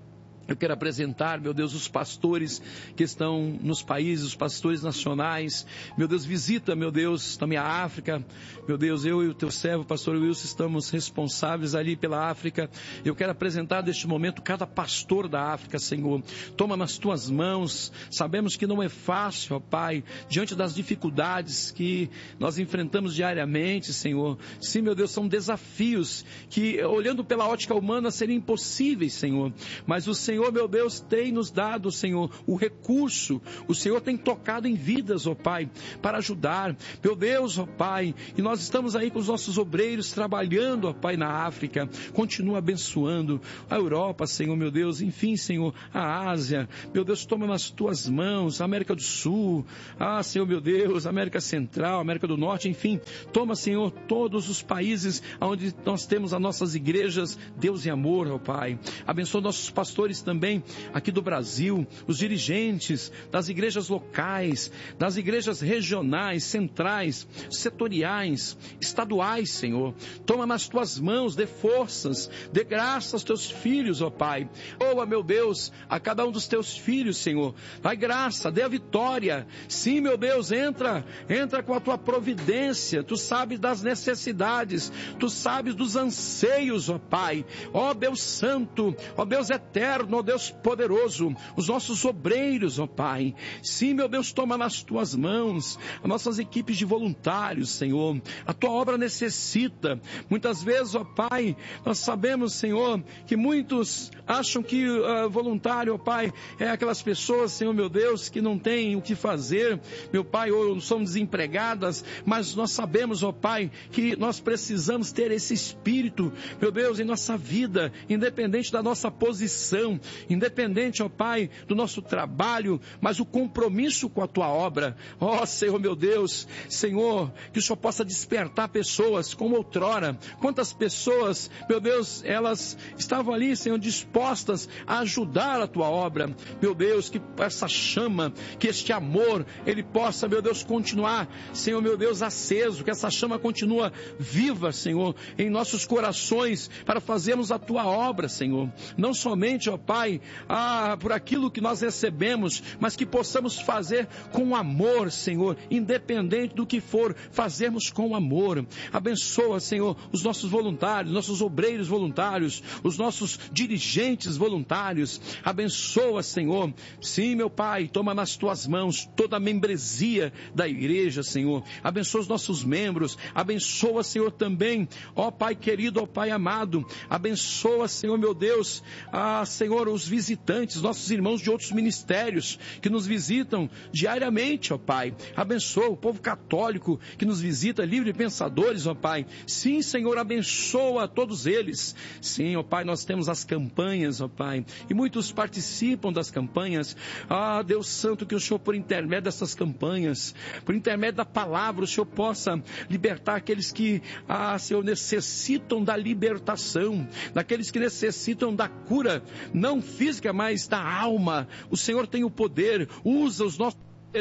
Eu quero apresentar, meu Deus, os pastores que estão nos países, os pastores nacionais. Meu Deus, visita, meu Deus, também a África. Meu Deus, eu e o teu servo, pastor Wilson, estamos responsáveis ali pela África. Eu quero apresentar neste momento cada pastor da África, Senhor. Toma nas tuas mãos. Sabemos que não é fácil, ó Pai, diante das dificuldades que nós enfrentamos diariamente, Senhor. Sim, meu Deus, são desafios que, olhando pela ótica humana, seriam impossíveis, Senhor. Mas o Senhor Senhor, meu Deus, tem nos dado, Senhor, o recurso. O Senhor tem tocado em vidas, ó Pai, para ajudar. Meu Deus, ó Pai, e nós estamos aí com os nossos obreiros trabalhando, ó Pai, na África. Continua abençoando a Europa, Senhor, meu Deus. Enfim, Senhor, a Ásia. Meu Deus, toma nas tuas mãos, a América do Sul. Ah, Senhor, meu Deus, América Central, América do Norte, enfim. Toma, Senhor, todos os países onde nós temos as nossas igrejas. Deus e amor, ó Pai. Abençoa nossos pastores também aqui do Brasil, os dirigentes das igrejas locais, das igrejas regionais, centrais, setoriais, estaduais, Senhor. Toma nas tuas mãos, dê forças, dê graça aos teus filhos, ó Pai. Oh, meu Deus, a cada um dos teus filhos, Senhor. Dai graça, dê a vitória. Sim, meu Deus, entra, entra com a tua providência. Tu sabes das necessidades, tu sabes dos anseios, ó Pai. Ó Deus Santo, ó Deus eterno, ó Deus poderoso, os nossos obreiros, ó Pai. Sim, meu Deus, toma nas tuas mãos as nossas equipes de voluntários, Senhor. A tua obra necessita. Muitas vezes, ó Pai, nós sabemos, Senhor, que muitos acham que uh, voluntário, ó Pai, é aquelas pessoas, Senhor, meu Deus, que não têm o que fazer, meu Pai, ou são desempregadas, mas nós sabemos, ó Pai, que nós precisamos ter esse espírito, meu Deus, em nossa vida, independente da nossa posição, independente, ó Pai, do nosso trabalho, mas o compromisso com a tua obra. Ó Senhor, meu Deus, Senhor, que o Senhor possa despertar pessoas como outrora. Quantas pessoas, meu Deus, elas estavam ali, Senhor, dispostas a ajudar a tua obra. Meu Deus, que essa chama, que este amor, ele possa, meu Deus, continuar, Senhor, meu Deus, aceso, que essa chama continua viva, Senhor, em nossos corações, para fazermos a tua obra, Senhor. Não somente, ó Pai, ah, por aquilo que nós recebemos, mas que possamos fazer com amor, Senhor, independente do que for, fazermos com amor. Abençoa, Senhor, os nossos voluntários, nossos obreiros voluntários, os nossos dirigentes voluntários. Abençoa, Senhor. Sim, meu Pai, toma nas tuas mãos toda a membresia da igreja, Senhor. Abençoa os nossos membros. Abençoa, Senhor, também, ó Pai querido, ó Pai amado. Abençoa, Senhor, meu Deus, ah, Senhor, os visitantes, nossos irmãos de outros ministérios que nos visitam diariamente, ó Pai. Abençoa o povo católico que nos visita, livre pensadores, ó Pai. Sim, Senhor, abençoa todos eles. Sim, ó Pai, nós temos as campanhas, ó Pai, e muitos participam das campanhas. Ah, Deus Santo, que o Senhor, por intermédio dessas campanhas, por intermédio da palavra, o Senhor possa libertar aqueles que, ah, Senhor, necessitam da libertação, daqueles que necessitam da cura, não física, mas da alma. O Senhor tem o poder, usa os nossos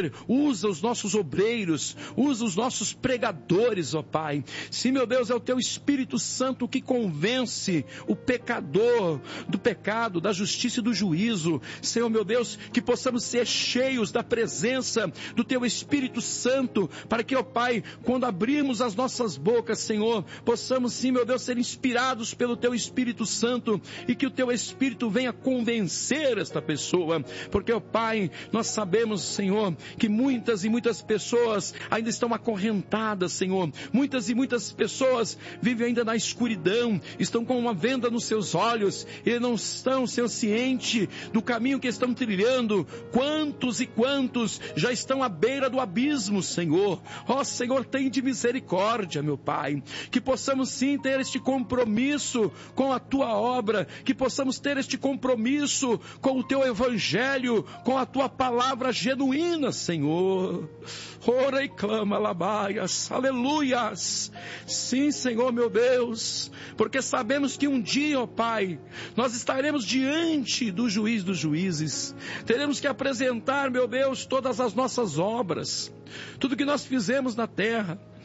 usa os nossos obreiros, usa os nossos pregadores, ó Pai. Sim, meu Deus, é o teu Espírito Santo que convence o pecador do pecado, da justiça e do juízo. Senhor, meu Deus, que possamos ser cheios da presença do teu Espírito Santo, para que, ó Pai, quando abrirmos as nossas bocas, Senhor, possamos, sim, meu Deus, ser inspirados pelo teu Espírito Santo, e que o teu Espírito venha convencer esta pessoa, porque, ó Pai, nós sabemos, Senhor, que muitas e muitas pessoas ainda estão acorrentadas, Senhor. Muitas e muitas pessoas vivem ainda na escuridão, estão com uma venda nos seus olhos e não estão, Senhor, cientes do caminho que estão trilhando. Quantos e quantos já estão à beira do abismo, Senhor. Ó Senhor, tem de misericórdia, meu Pai. Que possamos sim ter este compromisso com a tua obra, que possamos ter este compromisso com o teu evangelho, com a tua palavra genuína, Senhor. Ora e clama, labaias, aleluias. Sim, Senhor, meu Deus, porque sabemos que um dia, ó Pai, nós estaremos diante do juiz dos juízes. Teremos que apresentar, meu Deus, todas as nossas obras, tudo que nós fizemos na terra.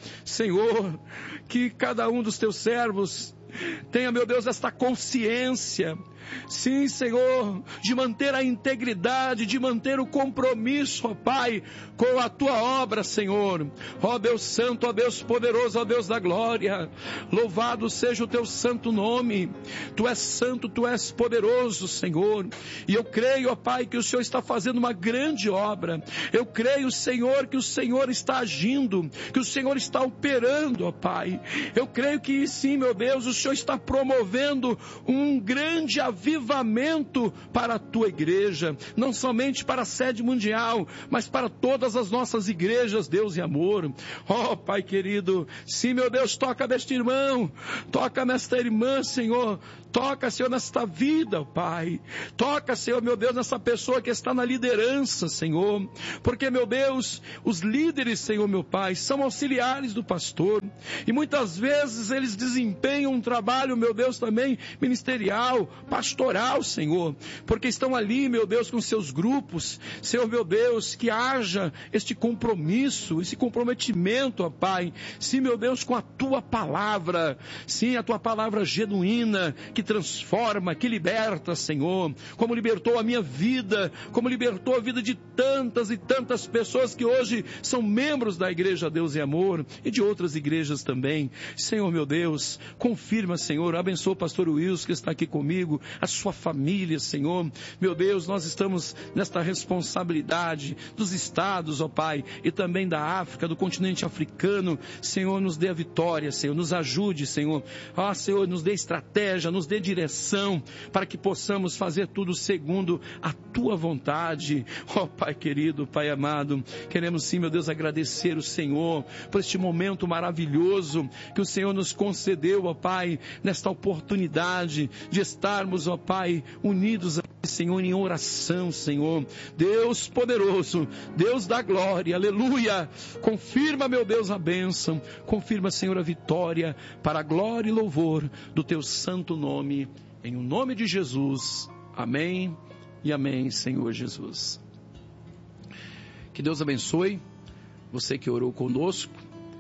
Senhor, que cada um dos teus servos tenha, meu Deus, esta consciência, sim, Senhor, de manter a integridade, de manter o compromisso, ó Pai, com a Tua obra, Senhor. Ó Deus Santo, ó Deus poderoso, ó Deus da glória, louvado seja o Teu santo nome. Tu és santo, Tu és poderoso, Senhor, e eu creio, ó Pai, que o Senhor está fazendo uma grande obra. Eu creio, Senhor, que o Senhor está agindo, que o Senhor está operando, ó Pai. Eu creio que sim, meu Deus, o Senhor está promovendo um grande avivamento para a Tua igreja, não somente para a sede mundial, mas para todas as nossas igrejas, Deus e amor. Ó Pai querido, sim, meu Deus, toca neste irmão, toca nesta irmã, Senhor, toca, Senhor, nesta vida, Pai, toca, Senhor, meu Deus, nessa pessoa que está na liderança, Senhor, porque, meu Deus, os líderes, Senhor, meu Pai, são auxiliares do pastor, e muitas vezes eles desempenham um trabalho, meu Deus, também ministerial, pastoral, Senhor, porque estão ali, meu Deus, com seus grupos. Senhor, meu Deus, que haja este compromisso, esse comprometimento, ó Pai, sim, meu Deus, com a Tua palavra, sim, a Tua palavra genuína, que transforma, que liberta, Senhor, como libertou a minha vida, como libertou a vida de tantas e tantas pessoas que hoje são membros da Igreja Deus e Amor, e de outras igrejas também. Senhor, meu Deus, confirma, Senhor, abençoa o pastor Wilson que está aqui comigo, a sua família, Senhor. Meu Deus, nós estamos nesta responsabilidade dos estados, ó Pai, e também da África, do continente africano. Senhor, nos dê a vitória, Senhor, nos ajude, Senhor. Ah, Senhor, nos dê estratégia, nos dê direção, para que possamos fazer tudo segundo a Tua vontade. Ó Pai querido, Pai amado, queremos sim, meu Deus, agradecer o Senhor por este momento maravilhoso que o Senhor nos concedeu, ó Pai, nesta oportunidade de estarmos, ó Pai, unidos aqui, Senhor, em oração, Senhor. Deus poderoso, Deus da glória, aleluia. Confirma, meu Deus, a bênção. Confirma, Senhor, a vitória, para a glória e louvor do Teu santo nome. Em o nome de Jesus. Amém e amém, Senhor Jesus. Que Deus abençoe você que orou conosco.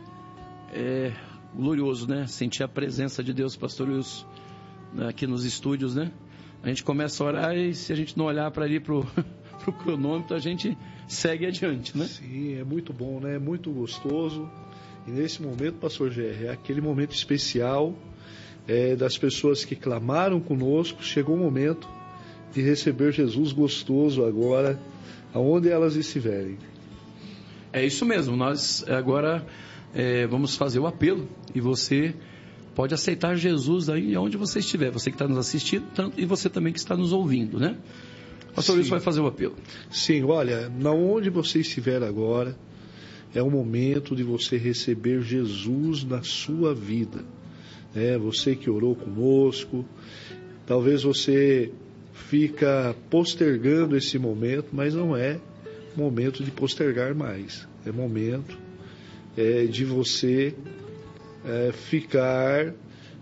É glorioso, né? Sentir a presença de Deus, pastor Wilson, aqui nos estúdios, né? A gente começa a orar e se a gente não olhar para ali para o cronômetro, a gente segue adiante, né? Sim, é muito bom, né? É muito gostoso. E nesse momento, pastor Gerry, é aquele momento especial é, das pessoas que clamaram conosco. Chegou o momento de receber Jesus gostoso agora, aonde elas estiverem. É isso mesmo, nós agora é, vamos fazer o apelo e você pode aceitar Jesus aí onde você estiver, você que está nos assistindo tanto, e você também que está nos ouvindo, né? O pastor Wilson vai fazer o apelo. Sim, olha, na onde você estiver agora, é o momento de você receber Jesus na sua vida. É, você que orou conosco, talvez você fica postergando esse momento, mas não é momento de postergar mais. É momento é, de você é, ficar,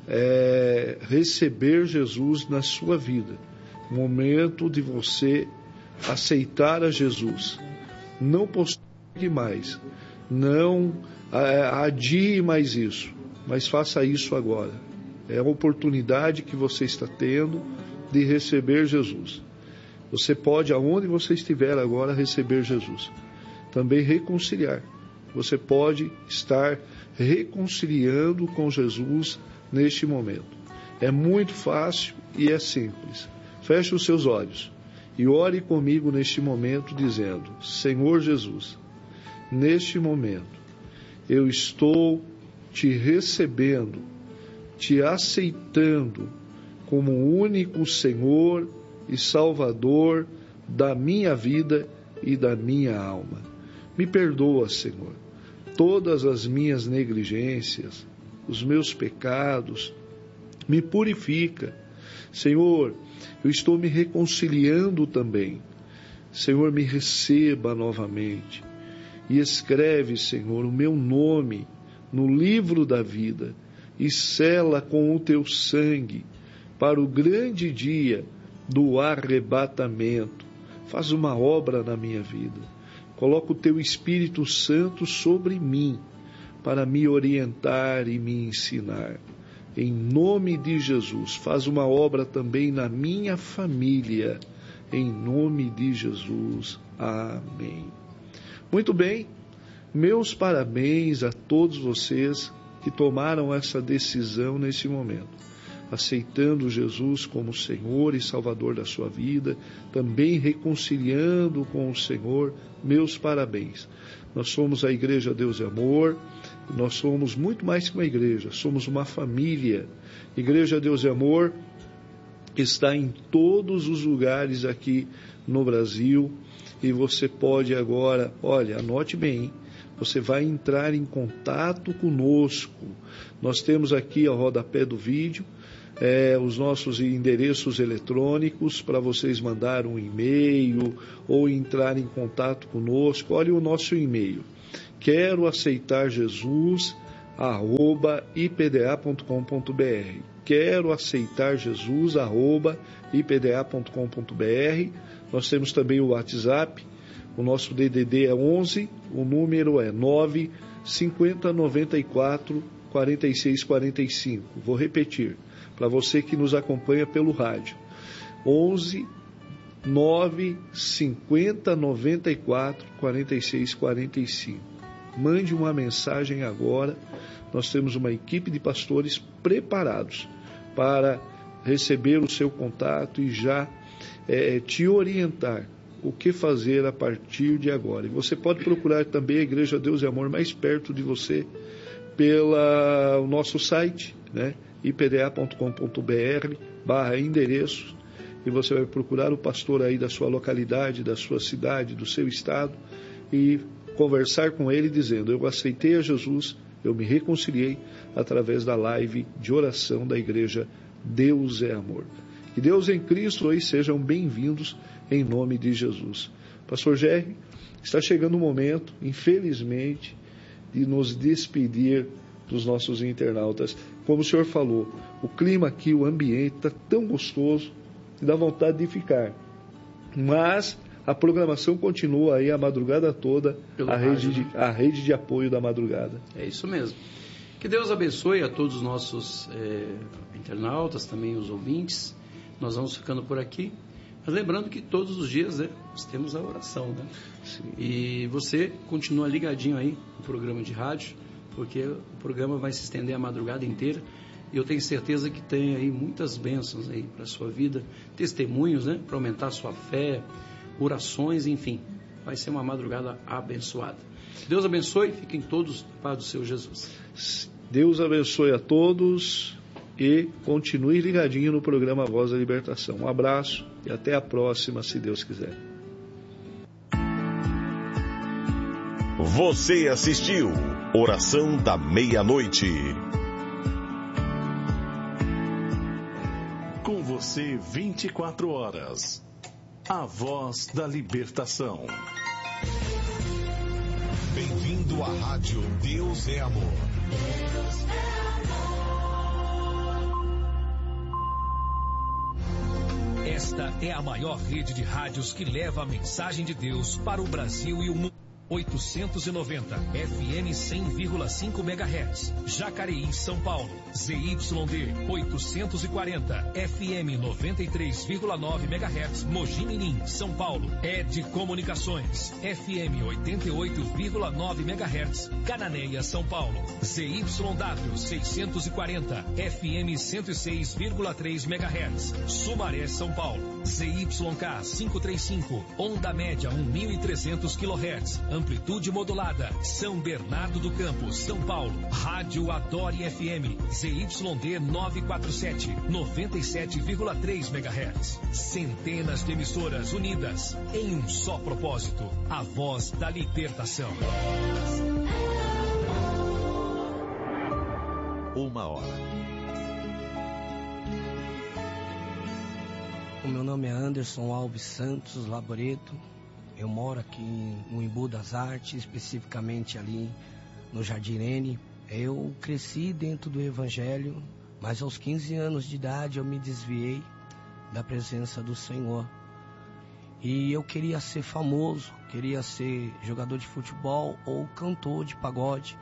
é, receber Jesus na sua vida. Momento de você aceitar a Jesus. Não postergue mais. Não é, adie mais isso. Mas faça isso agora. É a oportunidade que você está tendo de receber Jesus. Você pode, aonde você estiver agora, receber Jesus. Também reconciliar. Você pode estar reconciliando com Jesus neste momento. É muito fácil e é simples. Feche os seus olhos e ore comigo neste momento dizendo: Senhor Jesus, neste momento eu estou te recebendo, te aceitando como o único Senhor e Salvador da minha vida e da minha alma. Me perdoa, Senhor, todas as minhas negligências, os meus pecados, me purifica. Senhor, eu estou me reconciliando também. Senhor, me receba novamente e escreve, Senhor, o meu nome no livro da vida e sela com o teu sangue para o grande dia do arrebatamento. Faz uma obra na minha vida. Coloca o teu Espírito Santo sobre mim para me orientar e me ensinar. Em nome de Jesus, faz uma obra também na minha família. Em nome de Jesus. Amém. Muito bem, meus parabéns a todos vocês que tomaram essa decisão nesse momento, aceitando Jesus como Senhor e Salvador da sua vida, também reconciliando com o Senhor. Meus parabéns. Nós somos a Igreja Deus é Amor, nós somos muito mais que uma igreja, somos uma família. Igreja Deus é Amor está em todos os lugares aqui no Brasil, e você pode agora, olha, anote bem, hein? Você vai entrar em contato conosco. Nós temos aqui ao rodapé do vídeo é, os nossos endereços eletrônicos para vocês mandar um e-mail ou entrar em contato conosco. Olha o nosso e-mail: quero aceitar Jesus arroba i p d a ponto com ponto b r. Quero aceitar Jesus arroba i p d a ponto com ponto b r. Nós temos também o WhatsApp. O nosso D D D é onze, o número é nove cinquenta noventa e quatro quarenta e seis quarenta e cinco. Vou repetir, para você que nos acompanha pelo rádio. onze nove cinquenta noventa e quatro quarenta e seis quarenta e cinco. Mande uma mensagem agora. Nós temos uma equipe de pastores preparados para receber o seu contato e já é, te orientar o que fazer a partir de agora. E você pode procurar também a Igreja Deus e Amor mais perto de você pelo nosso site, né? i p d a ponto com ponto b r barra endereços, e você vai procurar o pastor aí da sua localidade, da sua cidade, do seu estado, e conversar com ele dizendo: eu aceitei a Jesus, eu me reconciliei através da live de oração da Igreja Deus é Amor. Que Deus em Cristo aí sejam bem-vindos em nome de Jesus. Pastor Jerry, está chegando o momento, infelizmente, de nos despedir dos nossos internautas. Como o senhor falou, o clima aqui, o ambiente está tão gostoso que dá vontade de ficar. Mas a programação continua aí a madrugada toda, a rede, de, a rede de apoio da madrugada. É isso mesmo. Que Deus abençoe a todos os nossos é, internautas, também os ouvintes. Nós vamos ficando por aqui. Mas lembrando que todos os dias, né, nós temos a oração, né? Sim. E você continua ligadinho aí no programa de rádio, porque o programa vai se estender a madrugada inteira. E eu tenho certeza que tem aí muitas bênçãos aí para a sua vida, testemunhos, né, para aumentar a sua fé, orações, enfim. Vai ser uma madrugada abençoada. Deus abençoe, fiquem todos na paz do Senhor Jesus. Deus abençoe a todos e continue ligadinho no programa Voz da Libertação. Um abraço e até a próxima, se Deus quiser. Você assistiu Oração da Meia-Noite. Com você vinte e quatro horas. A Voz da Libertação. Bem-vindo à Rádio Deus é Amor. Deus é amor. Esta é a maior rede de rádios que leva a mensagem de Deus para o Brasil e o mundo. oitocentos e noventa, F M cem vírgula cinco megahertz, Jacareí, São Paulo. Z Y D oitocentos e quarenta, F M noventa e três vírgula nove megahertz, Mogi Mirim, São Paulo. E D Comunicações, F M oitenta e oito vírgula nove megahertz, Cananéia, São Paulo. Z Y W seiscentos e quarenta, F M cento e seis vírgula três megahertz, Sumaré, São Paulo. Z Y K quinhentos e trinta e cinco, onda média mil e trezentos quilohertz, amplitude modulada, São Bernardo do Campo, São Paulo. Rádio Adore F M, Z Y D novecentos e quarenta e sete, noventa e sete vírgula três megahertz. Centenas de emissoras unidas em um só propósito, a voz da libertação. Uma hora. O meu nome é Anderson Alves Santos Laboreto. Eu moro aqui no Embu das Artes, especificamente ali no Jardim Irene. Eu cresci dentro do Evangelho, mas aos quinze anos de idade eu me desviei da presença do Senhor. E eu queria ser famoso, queria ser jogador de futebol ou cantor de pagode.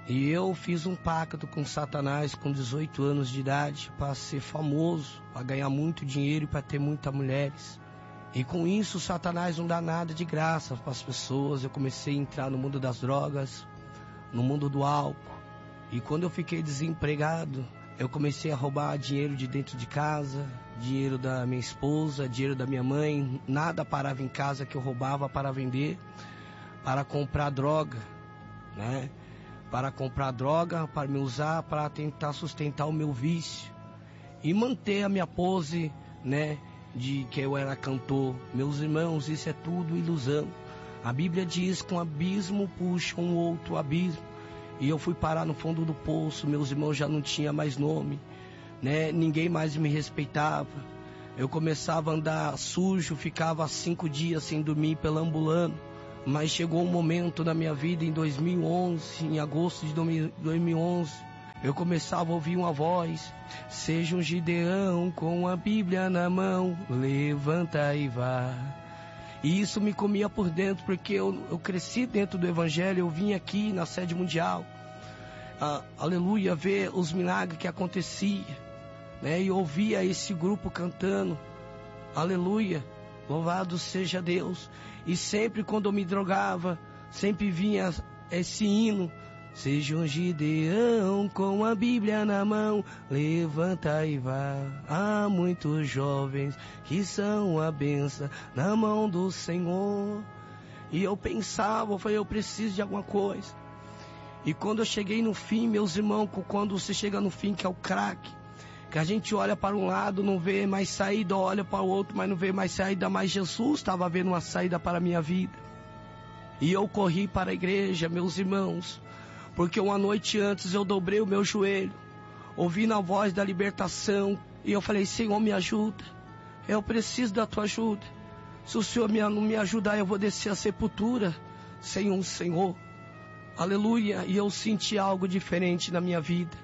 E eu fiz um pacto com Satanás com dezoito anos de idade para ser famoso, para ganhar muito dinheiro e para ter muitas mulheres. E com isso Satanás não dá nada de graça para as pessoas. Eu comecei a entrar no mundo das drogas, no mundo do álcool. E quando eu fiquei desempregado, eu comecei a roubar dinheiro de dentro de casa, dinheiro da minha esposa, dinheiro da minha mãe. Nada parava em casa que eu roubava para vender, para comprar droga, né? Para comprar droga, para me usar, para tentar sustentar o meu vício e manter a minha pose, né, de que eu era cantor. Meus irmãos, isso é tudo ilusão. A Bíblia diz que um abismo puxa um outro abismo. E eu fui parar no fundo do poço. Meus irmãos já não tinham mais nome, né? Ninguém mais me respeitava. Eu começava a andar sujo, ficava cinco dias sem dormir, perambulando. Mas chegou um momento na minha vida, em dois mil e onze, em agosto de dois mil e onze, eu começava a ouvir uma voz: seja um Gideão com a Bíblia na mão, levanta e vá. E isso me comia por dentro, porque eu, eu cresci dentro do Evangelho. Eu vim aqui na sede mundial, ah, aleluia, ver os milagres que aconteciam, né? E ouvia esse grupo cantando, aleluia, louvado seja Deus. E sempre quando eu me drogava, sempre vinha esse hino: seja um Gideão com a Bíblia na mão, levanta e vá. Há muitos jovens que são a benção na mão do Senhor. E eu pensava, eu falei, eu preciso de alguma coisa. E quando eu cheguei no fim, meus irmãos, quando você chega no fim, que é o crack, que a gente olha para um lado, não vê mais saída, olha para o outro, mas não vê mais saída, mas Jesus estava vendo uma saída para a minha vida. E eu corri para a igreja, meus irmãos, porque uma noite antes eu dobrei o meu joelho, ouvindo a voz da libertação, e eu falei: Senhor, me ajuda, eu preciso da tua ajuda. Se o Senhor não me ajudar, eu vou descer a sepultura sem um Senhor. Aleluia. E eu senti algo diferente na minha vida.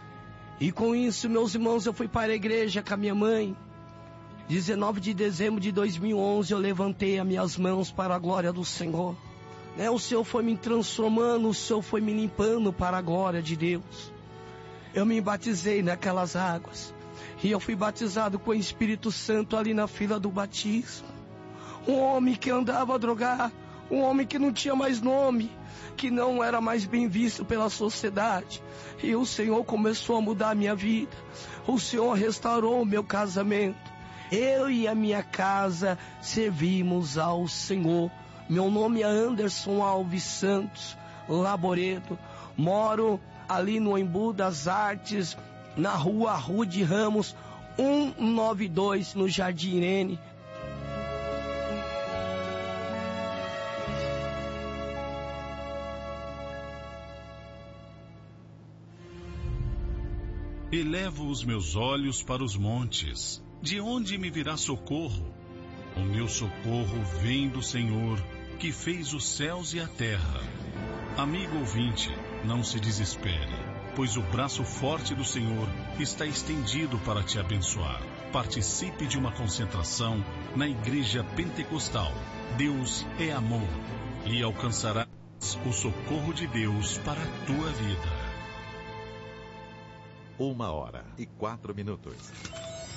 E com isso, meus irmãos, eu fui para a igreja com a minha mãe. dezenove de dezembro de dois mil e onze, eu levantei as minhas mãos para a glória do Senhor. Né? O Senhor foi me transformando, o Senhor foi me limpando para a glória de Deus. Eu me batizei naquelas águas. E eu fui batizado com o Espírito Santo ali na fila do batismo. Um homem que andava drogado, um homem que não tinha mais nome, que não era mais bem visto pela sociedade. E o Senhor começou a mudar a minha vida. O Senhor restaurou o meu casamento. Eu e a minha casa servimos ao Senhor. Meu nome é Anderson Alves Santos Laboreto. Moro ali no Embu das Artes, na rua Rude Ramos, cento e noventa e dois, no Jardim Irene. Elevo os meus olhos para os montes. De onde me virá socorro? O meu socorro vem do Senhor, que fez os céus e a terra. Amigo ouvinte, não se desespere, pois o braço forte do Senhor está estendido para te abençoar. Participe de uma concentração na Igreja Pentecostal. Deus é amor e alcançarás o socorro de Deus para a tua vida. Uma hora e quatro minutos.